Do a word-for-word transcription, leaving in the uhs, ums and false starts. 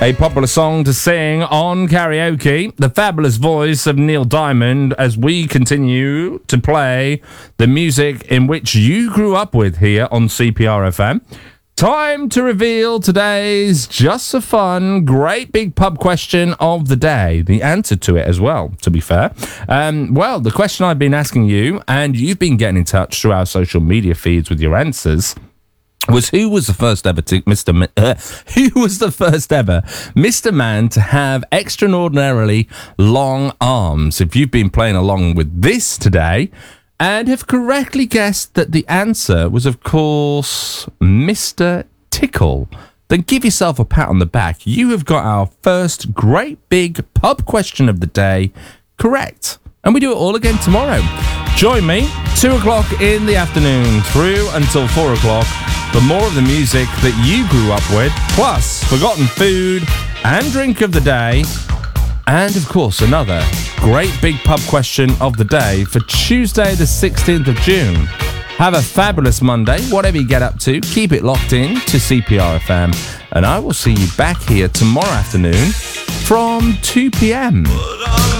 A popular song to sing on karaoke. The fabulous voice of Neil Diamond as we continue to play the music in which you grew up with here on C P R F M. Time to reveal today's just for fun, great big pub question of the day. The answer to it as well, to be fair. Um, well, the question I've been asking you, and you've been getting in touch through our social media feeds with your answers, was who was the first ever to Mister Ma- uh, who was the first ever Mister Man to have extraordinarily long arms? If you've been playing along with this today and have correctly guessed that the answer was, of course, Mister Tickle, then give yourself a pat on the back. You have got our first great big pub question of the day correct. And we do it all again tomorrow. Join me, two o'clock in the afternoon through until four o'clock for more of the music that you grew up with, plus forgotten food and drink of the day, and of course another great big pub question of the day for Tuesday the sixteenth of June. Have a fabulous Monday, whatever you get up to, keep it locked in to C P R F M, and I will see you back here tomorrow afternoon from two p.m.